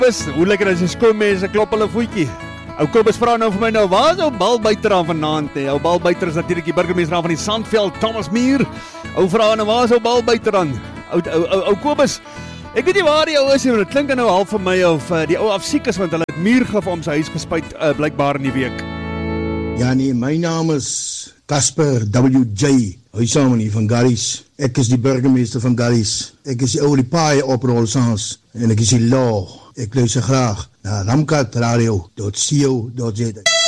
Kobus, hoe lekker as jy skoolmense klop hulle voetjie. Ou Kobus vra nou vir my nou, waar is ou balbuiter aan vanaand? Ou balbuiter is natuurlik die burgemeester van die Sandveld, Thomas Muir. Ou vra nou, waar is ou balbuiter aan? Ou Kobus, ek weet nie waar die ou is, maar dit klink nou half vir my of die ou afsiek is, want hulle het muurgif om sy huis gespuit, blykbaar in die week. Ja nee, my naam is Casper W.J. Huisamani van Garries. Ek is die burgemeester van Garries. Ek is die ou die paai oprol saans en ek is die law. Ek luister graag na ramkatradio.co.za.